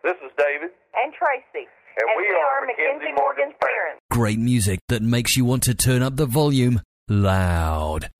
This is David. And Tracy. And we are Mackenzie Morgan's parents. Great music that makes you want to turn up the volume loud.